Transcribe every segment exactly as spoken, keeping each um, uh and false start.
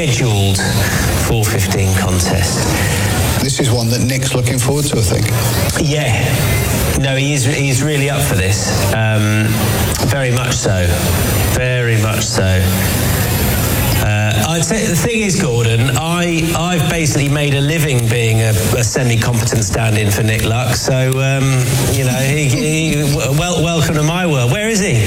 scheduled four fifteen contest. This is one that Nick's looking forward to, I think. Yeah. No, he is, he's really up for this. Um, very much so. Very much so. Uh, I'd say the thing is, Gordon, I, I've basically made a living being a, a semi-competent stand-in for Nick Luck, so, um, you know, he, he, well, welcome to my world. Where is he?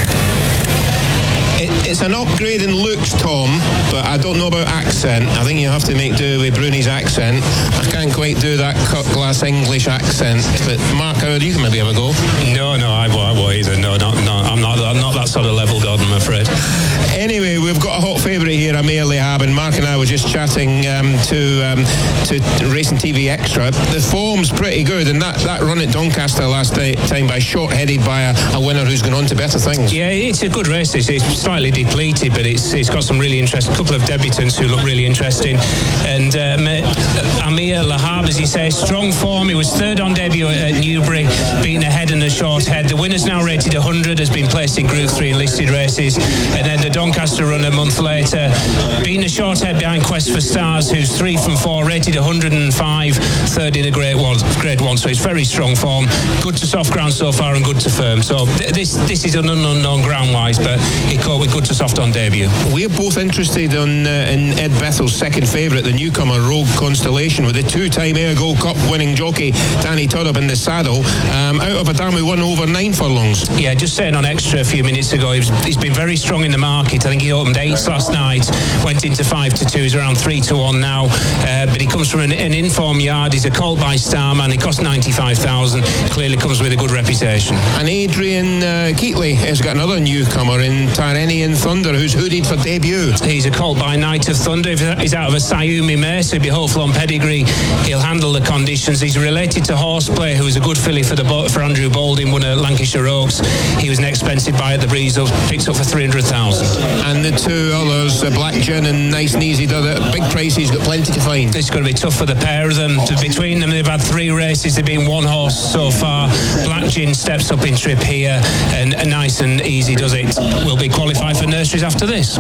It, it's an upgrade in looks, Tom, but I don't know about accent. I think you have to make do with Bruni's accent. I can't quite do that cut-glass English accent. But Mark, how you can maybe have a go? No, no, I won't, I won't either. No, not, no, I'm not, I'm not that sort of level, Gordon, I'm afraid. Anyway, we've got a hot favourite here, Amir Lehab, and Mark and I were just chatting um, to um, to Racing T V Extra. The form's pretty good, and that, that run at Doncaster last day, time by short-headed by a, a winner who's gone on to better things. Yeah, it's a good race. It's, it's slightly depleted, but it's it's got some really interesting, couple of debutants who look really interesting. And um, Amir Lehab, as you say, strong form. He was third on debut at, at Newbury, beating a head and a short head. The winner's now rated one hundred, has been placed in Group three in listed races. And then the Doncaster run a month later, being a short head behind Quest for Stars, who's three from four, rated one hundred five, third in a grade one, grade one. So it's very strong form. Good to soft ground so far and good to firm. So th- this this is an unknown ground wise, but it caught with good to soft on debut. We're both interested on, uh, in Ed Bethel's second favourite, the newcomer Rogue Constellation, with the two-time Air Gold Cup winning jockey Danny Tudhope in the saddle, um, out of a dam who won over nine furlongs. Yeah, just saying on Extra a few minutes ago, he was, he's been very strong in the market. I think he opened eights last night, went into five to two, he's around three to one now, uh, but he comes from an, an inform yard. He's a colt by Starman, he cost ninety-five thousand, clearly comes with a good reputation. And Adrian uh, Keatley has got another newcomer in Tyrrhenian Thunder, who's hooded for debut. He's a colt by Night of Thunder. He's out of a Sayumi mare, so he'll be hopeful on pedigree. He'll handle the conditions. He's related to Horseplay, who was a good filly for the for Andrew Balding, won at Lancashire Oaks. He was an expensive buy at the Breeze, picked up for three hundred thousand. And the two others, uh, Black Gin and Nice and Easy, does it. Big prices, got plenty to find. It's going to be tough for the pair of them. Between them, they've had three races. They've been one horse so far. Black Gin steps up in trip here, and Nice and Easy does it. Will be qualified for nurseries after this.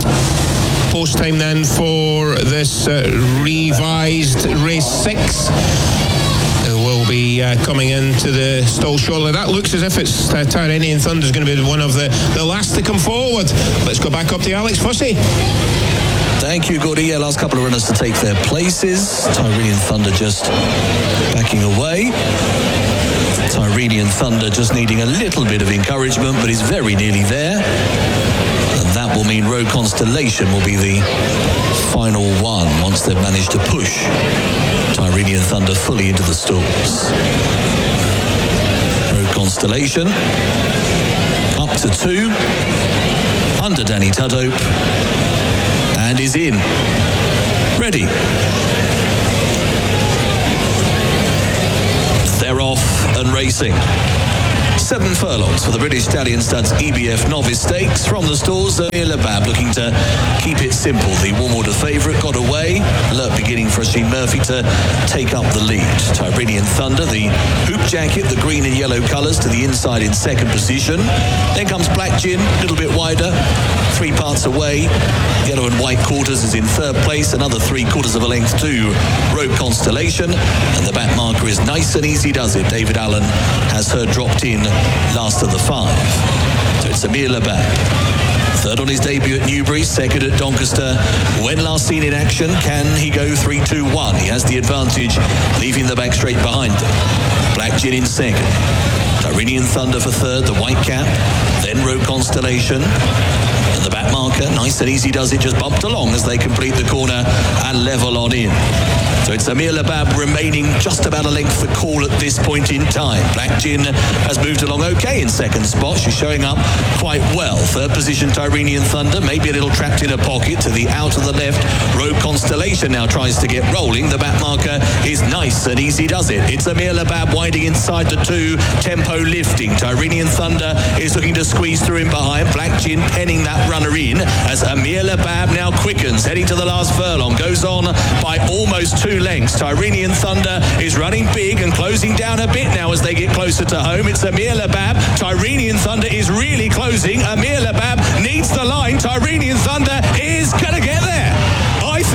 Post time then for this uh, revised race six. Will be uh, coming into the stall shortly. That looks as if it's uh, Tyrrhenian Thunder is going to be one of the, the last to come forward. Let's go back up to Alex Fussy. Thank you, Gordy. Yeah, last couple of runners to take their places. Tyrrhenian Thunder just backing away. Tyrrhenian Thunder just needing a little bit of encouragement, but is very nearly there. And that will mean Rogue Constellation will be the final one once they've managed to push Tyrrhenian Thunder fully into the stalls. Rogue Constellation up to two under Danny Tudhope and is in. Ready. They're off and racing. Seven furlongs for the British Stallion Studs E B F Novice Stakes. From the stalls, Amir Lehab looking to keep it simple. The warm order favourite got away. Alert beginning for Oisin Murphy to take up the lead. Tyrrhenian Thunder, the hoop jacket, the green and yellow colours, to the inside in second position. Then comes Black Gin, a little bit wider, three parts away. Yellow and white quarters is in third place, another three quarters of a length to Rogue Constellation. And the back marker is Nice and Easy Does It. David Allen has her dropped in last of the five. So it's Amir Lehab. Third on his debut at Newbury, second at Doncaster. When last seen in action, can he go three two one? He has the advantage, leaving the back straight behind them. Black Gin in second. Tyrrhenian Thunder for third, the white cap. Then Rogue Constellation. And the back marker, Nice and Easy Does It, just bumped along as they complete the corner and level on in. So it's Amir Lehab remaining just about a length for call at this point in time. Black Gin has moved along okay in second spot. She's showing up quite well. Third position, Tyrrhenian Thunder, maybe a little trapped in a pocket to the out of the left. Rogue Constellation now tries to get rolling. The back marker is Nice and Easy Does It. It's Amir Lehab winding inside the two, tempo lifting. Tyrrhenian Thunder is looking to squeeze through in behind. Black Gin penning that runner in as Amir Lehab now quickens, heading to the last furlong, goes on by almost two lengths. Tyrrhenian Thunder is running big and closing down a bit now as they get closer to home. It's Amir Lehab. Tyrrhenian Thunder is really closing. Amir Lehab needs the line. Tyrrhenian Thunder is going to get there. I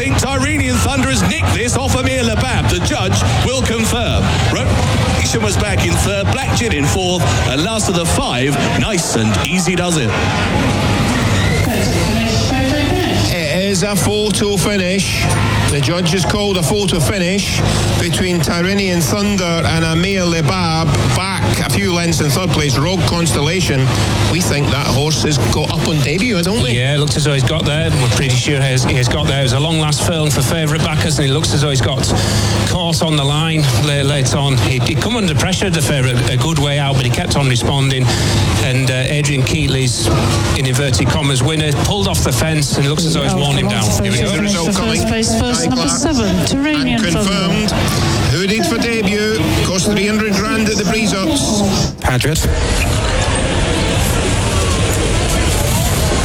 Revelation was back in third, Black Gin in fourth, and last of the five, Nice and Easy Does It. It is a photo finish. The judges called a photo finish between Tyrrhenian Thunder and Amir Lebab. Back a few lengths in third place, Rogue Constellation. We think that horse has got up on debut, don't we? Yeah, it looks as though he's got there. We're pretty sure he has, he has got there. It was a long last film for favourite backers, and he looks as though he's got caught on the line late, late on. He he come under pressure, the favourite, a good way out, but he kept on responding. And uh, Adrian Keatley's, in inverted commas, winner, pulled off the fence, and it looks as though he's worn him down. Here we go, the result coming. First place, first number seven, Tyrrhenian And confirmed. Who did for debut? Cost three hundred grand at the Breeze Ups. Paget.